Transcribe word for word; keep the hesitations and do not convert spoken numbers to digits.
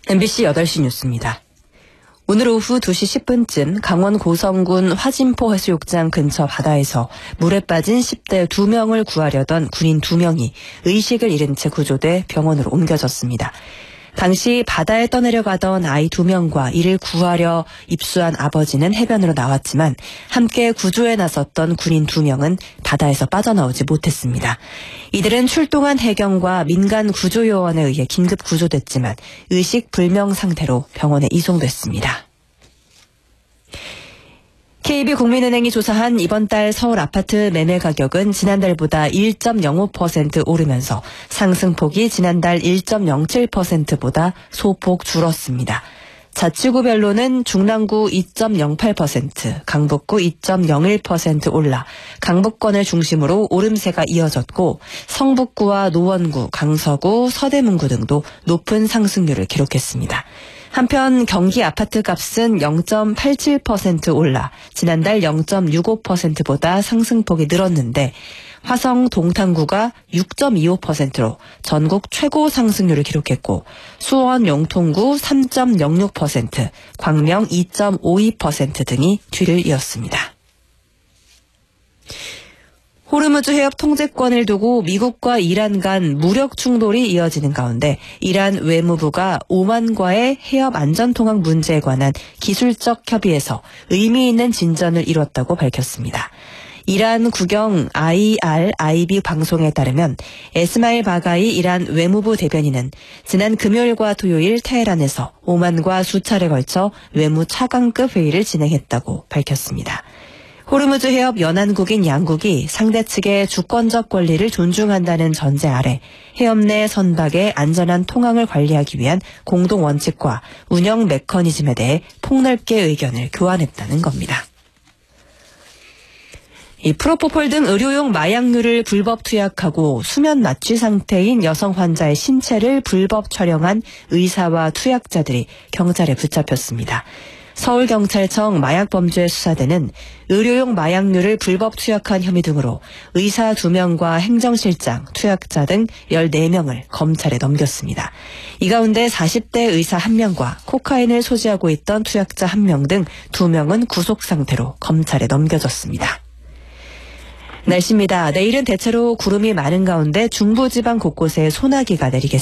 엠비씨 여덟 시 뉴스입니다. 오늘 오후 두 시 십 분쯤 강원 고성군 화진포 해수욕장 근처 바다에서 물에 빠진 십 대 두 명을 구하려던 군인 두 명이 의식을 잃은 채 구조돼 병원으로 옮겨졌습니다. 당시 바다에 떠내려가던 아이 두 명과 이를 구하려 입수한 아버지는 해변으로 나왔지만 함께 구조에 나섰던 군인 두 명은 바다에서 빠져나오지 못했습니다. 이들은 출동한 해경과 민간 구조요원에 의해 긴급 구조됐지만 의식 불명 상태로 병원에 이송됐습니다. 케이비국민은행이 조사한 이번 달 서울 아파트 매매 가격은 지난달보다 일 점 영오 퍼센트 오르면서 상승폭이 지난달 일 점 영칠 퍼센트보다 소폭 줄었습니다. 자치구별로는 중랑구 이 점 영팔 퍼센트, 강북구 이 점 영일 퍼센트 올라 강북권을 중심으로 오름세가 이어졌고 성북구와 노원구, 강서구, 서대문구 등도 높은 상승률을 기록했습니다. 한편 경기 아파트 값은 영 점 팔칠 퍼센트 올라 지난달 영 점 육오 퍼센트보다 상승폭이 늘었는데 화성 동탄구가 육 점 이오 퍼센트로 전국 최고 상승률을 기록했고 수원 용통구 삼 점 영육 퍼센트, 광명 이 점 오이 퍼센트 등이 뒤를 이었습니다. 호르무즈 해협 통제권을 두고 미국과 이란 간 무력 충돌이 이어지는 가운데 이란 외무부가 오만과의 해협 안전통항 문제에 관한 기술적 협의에서 의미 있는 진전을 이뤘다고 밝혔습니다. 이란 국영 아이알아이비 방송에 따르면 에스마일 바가이 이란 외무부 대변인은 지난 금요일과 토요일 테헤란에서 오만과 수차례 걸쳐 외무 차관급 회의를 진행했다고 밝혔습니다. 호르무즈 해협 연안국인 양국이 상대 측의 주권적 권리를 존중한다는 전제 아래 해협 내 선박의 안전한 통항을 관리하기 위한 공동 원칙과 운영 메커니즘에 대해 폭넓게 의견을 교환했다는 겁니다. 이 프로포폴 등 의료용 마약류를 불법 투약하고 수면 마취 상태인 여성 환자의 신체를 불법 촬영한 의사와 투약자들이 경찰에 붙잡혔습니다. 서울경찰청 마약범죄 수사대는 의료용 마약류를 불법 투약한 혐의 등으로 의사 두 명과 행정실장, 투약자 등 열네 명을 검찰에 넘겼습니다. 이 가운데 사십 대 의사 한 명과 코카인을 소지하고 있던 투약자 한 명 등 두 명은 구속 상태로 검찰에 넘겨졌습니다. 날씨입니다. 내일은 대체로 구름이 많은 가운데 중부지방 곳곳에 소나기가 내리겠습니다.